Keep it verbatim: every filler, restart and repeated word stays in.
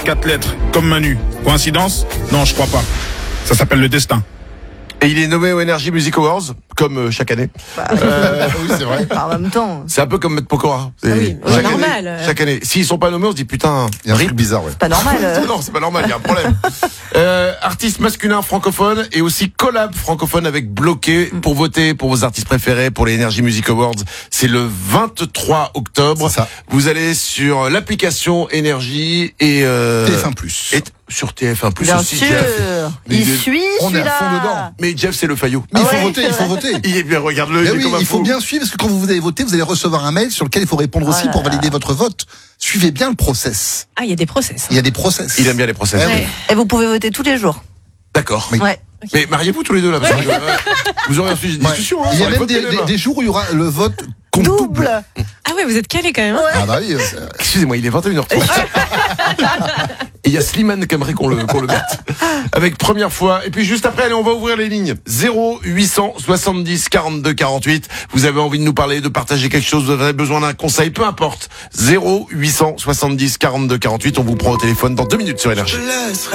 quatre lettres, comme Manu. Coïncidence? Non, je crois pas. Ça s'appelle le destin. Et il est nommé aux Energy Music Awards, comme euh, chaque année. Bah, Euh, Oui, c'est vrai. en même temps, c'est un peu comme Maître Pokora. C'est- Ah oui, chaque normal. année, chaque année. S'ils sont pas nommés, on se dit putain, Il y a un rip. truc bizarre, ouais. c'est pas normal. euh. Non, c'est pas normal, il y a un problème. Euh, artiste masculin francophone et aussi collab francophone avec Bloqué pour voter pour vos artistes préférés pour les Energy Music Awards. C'est le vingt-trois octobre. C'est ça. Vous allez sur l'application Énergie et euh, T F un plus. et sur T F un plus Bien aussi. sûr. Jeff. Mais Il il est- suit on est à celui-là. fond dedans. Mais Jeff, c'est le Fayot. Mais il faut Ouais, voter, c'est il faut vrai. voter. Il est bien, regarde-le, Mais il est oui, comme un il faut fou. bien suivre parce que quand vous allez voter, vous allez recevoir un mail sur lequel il faut répondre aussi Oh là pour là. valider votre vote. Suivez bien le process. Ah, il y a des process. Il y a des process. Il aime bien les procès. Eh oui. Ouais. Et vous pouvez voter tous les jours. D'accord. Oui. Ouais. Mais mariez-vous tous les deux là. Parce que, euh, vous aurez un sujet de Ouais. discussion. Hein, Il y a sur les même des, votes, des- même. des jours où il y aura le vote compte double. Double. Ah ouais, vous êtes calé quand même. hein. Ah bah oui. euh, Excusez-moi, il est vingt et une heures trente. Et il y a Slimane qui aimerait qu'on le, qu'on le mette. Avec première fois. Et puis juste après, allez, on va ouvrir les lignes. zéro huit cent soixante-dix quarante-deux quarante-huit. Vous avez envie de nous parler, de partager quelque chose, vous avez besoin d'un conseil, peu importe. zéro huit cent soixante-dix quarante-deux quarante-huit. On vous prend au téléphone dans deux minutes sur Énergie.